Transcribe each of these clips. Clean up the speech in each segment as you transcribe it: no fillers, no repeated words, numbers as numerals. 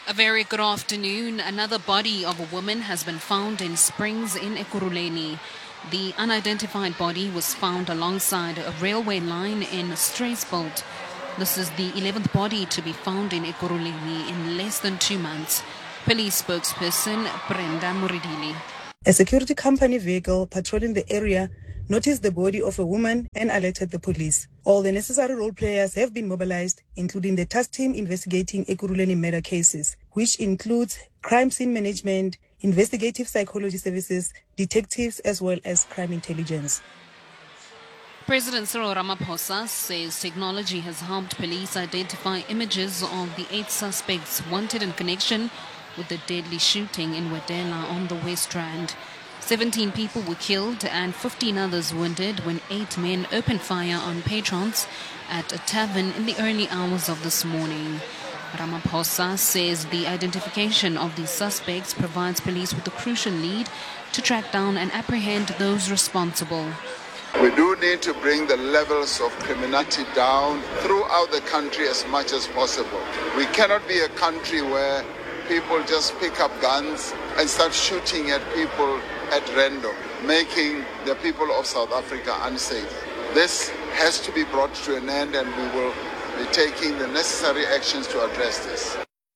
A very good afternoon. Another body of a woman has been found in Springs in Ekurhuleni. The unidentified body was found alongside a railway line in Strasbourg. This is the 11th body to be found in Ekurhuleni in less than 2 months. Police spokesperson Brenda Muridili. A security company vehicle patrolling the area noticed the body of a woman and alerted the police. All the necessary role players have been mobilized, including the task team investigating Ekurhuleni murder cases, which includes crime scene management, investigative psychology services, detectives, as well as crime intelligence. President Cyril Ramaphosa says technology has helped police identify images of the 8 suspects wanted in connection with the deadly shooting in Wedela on the West Rand. 17 people were killed and 15 others wounded when 8 men opened fire on patrons at a tavern in the early hours of this morning. Ramaphosa says the identification of these suspects provides police with a crucial lead to track down and apprehend those responsible. We do need to bring the levels of criminality down throughout the country as much as possible. We cannot be a country where people just pick up guns and start shooting at people at random, making the people of South Africa unsafe. This has to be brought to an end, and we will be taking the necessary actions to address this.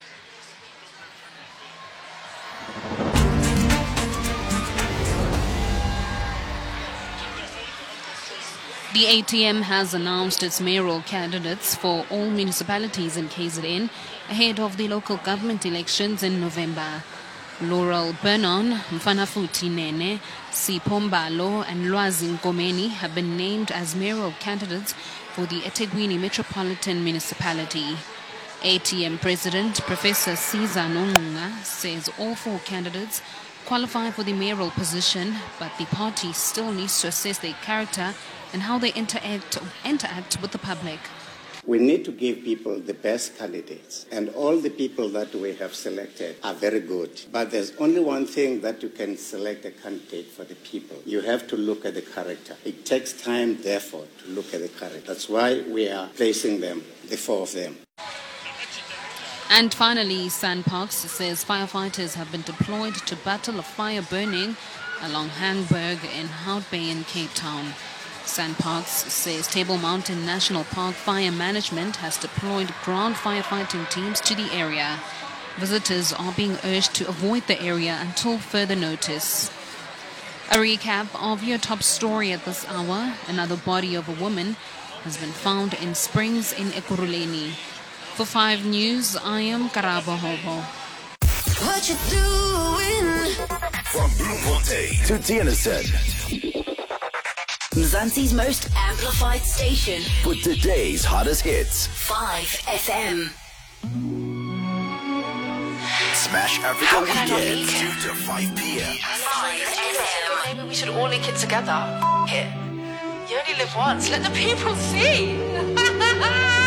The ATM has announced its mayoral candidates for all municipalities in KZN ahead of the local government elections in November. Laurel Bernon, Mfanafuthi Nene, Sipho Mbalo and Lwazi Nkomeni have been named as mayoral candidates for the eThekwini Metropolitan Municipality. ATM President Professor Siza Nonqunga says all 4 candidates qualify for the mayoral position, but the party still needs to assess their character and how they interact with the public. We need to give people the best candidates, and all the people that we have selected are very good. But there's only one thing that you can select a candidate for the people. You have to look at the character. It takes time, therefore, to look at the character. That's why we are placing them, the 4 of them. And finally, SANParks says firefighters have been deployed to battle a fire burning along Hangberg in Hout Bay in Cape Town. SANParks says Table Mountain National Park Fire Management has deployed ground firefighting teams to the area. Visitors are being urged to avoid the area until further notice. A recap of your top story at this hour. Another body of a woman has been found in Springs in Ekurhuleni. For 5 News, I am Karabo Hobo. What you doing? From Bloemfontein to Tienisson. Mzansi's most amplified station. For today's hottest hits. 5 FM. Smash Africa Weekend, 2 to 5 p.m. 5 FM. Maybe we should all link it together. Here. You only live once. Let the people see.